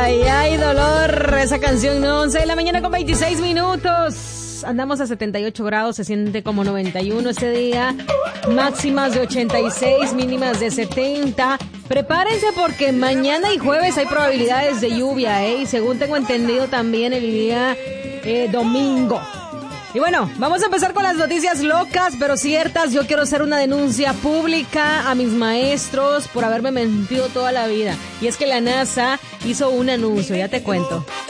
Ay, dolor. Esa canción, ¿no? 11 de la mañana con 26 minutos. Andamos a 78 grados, se siente como 91 este día. Máximas de 86, mínimas de 70. Prepárense porque mañana y jueves hay probabilidades de lluvia, ¿eh? Y según tengo entendido también el día domingo. Y bueno, vamos a empezar con las noticias locas, pero ciertas. Yo quiero hacer una denuncia pública a mis maestros por haberme mentido toda la vida. Y es que la NASA hizo un anuncio, ya te cuento.